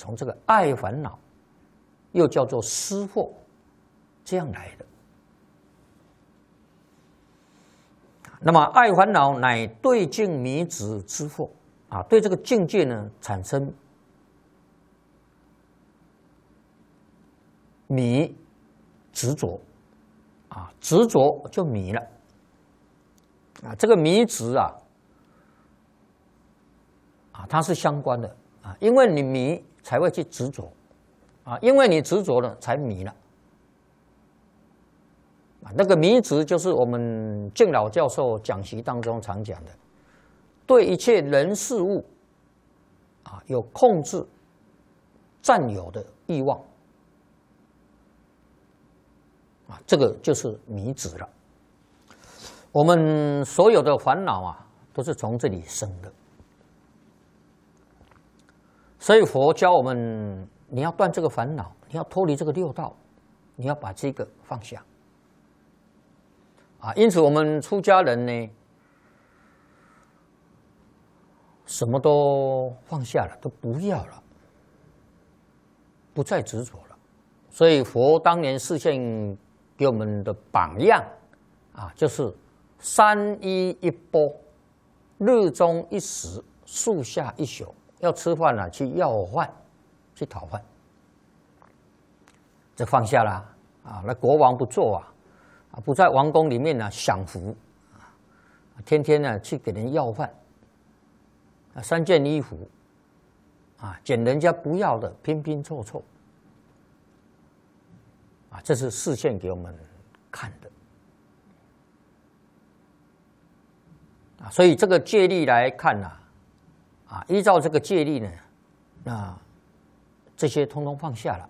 从这个爱烦恼，又叫做失惑，这样来的。那么爱烦恼乃对境迷执之惑啊，对这个境界呢产生迷执着啊，执着就迷了啊，这个迷执啊，它是相关的啊，因为你迷才会去执着啊，因为你执着了才迷了啊。那个迷执就是我们敬老教授讲习当中常讲的，对一切人事物啊有控制、占有的欲望啊，这个就是迷执了。我们所有的烦恼啊，都是从这里生的。所以佛教我们，你要断这个烦恼，你要脱离这个六道，你要把这个放下啊。因此，我们出家人呢，什么都放下了，都不要了，不再执着了。所以佛当年示现给我们的榜样啊，就是三衣一钵，日中一食，树下一宿。要吃饭了，去要饭，去讨饭，这放下了啊。那国王不做啊，不在王宫里面呢享福啊，天天呢去给人要饭啊，3件衣服啊，捡人家不要的，拼拼凑凑啊，这是示现给我们看的啊。所以这个戒律来看呢。啊，依照这个戒律呢，那这些通通放下了。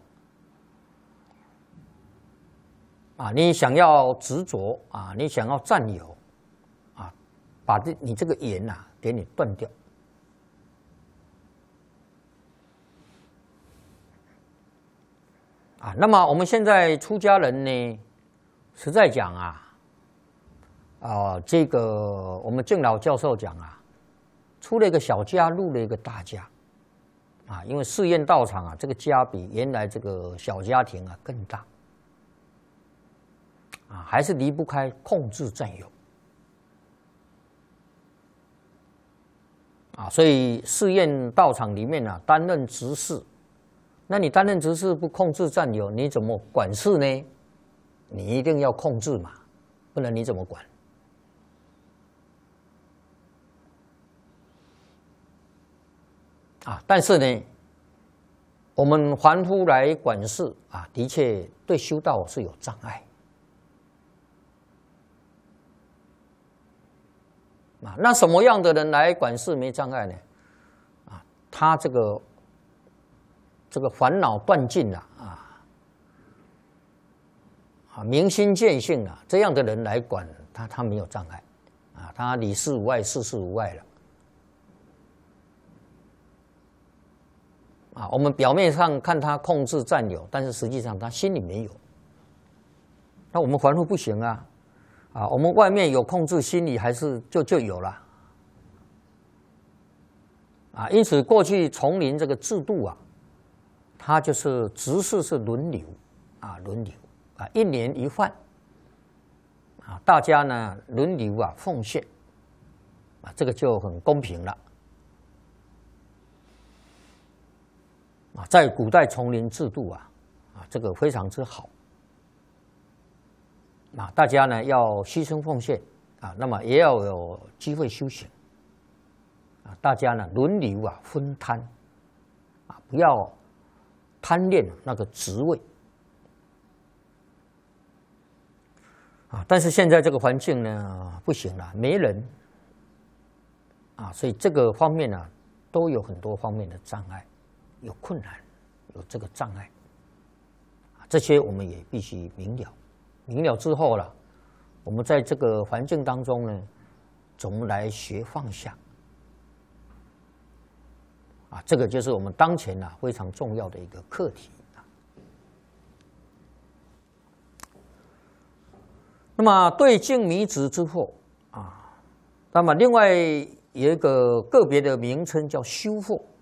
啊，你想要执着啊，你想要占有啊，把你这个缘啊给你断掉。啊，那么我们现在出家人呢，实在讲这个我们敬老教授讲啊。出了一个小家，入了一个大家，啊，因为誓愿道场啊，这个家比原来这个小家庭啊更大，啊，还是离不开控制占有，啊，所以誓愿道场里面呢，担任执事，那你担任执事不控制占有，你怎么管事呢？你一定要控制嘛，不然你怎么管？啊，但是呢，我们凡夫来管事啊，的确对修道是有障碍。啊，那什么样的人来管事没障碍呢？啊，他这个烦恼断尽了明心见性了，这样的人来管他没有障碍啊，他理事无碍，事事无碍了。啊，我们表面上看他控制占有，但是实际上他心里没有。那我们凡夫不行啊，我们外面有控制，心里还是就有了。啊，因此过去丛林这个制度啊，它就是执事是轮流，1年一饭，啊，大家呢轮流奉献，啊，这个就很公平了。啊，在古代丛林制度这个非常之好。啊，大家呢要牺牲奉献啊，那么也要有机会修行。啊，大家呢轮流分摊，啊，不要贪恋那个职位。啊，但是现在这个环境呢不行了，没人。啊，所以这个方面呢都有很多方面的障碍。有困难，有这个障碍，这些我们也必须明了。明了之后了，我们在这个环境当中呢，怎么来学放下？啊，这个就是我们当前非常重要的一个课题。那么对境迷执之惑啊，那么另外有一个个别的名称叫修惑。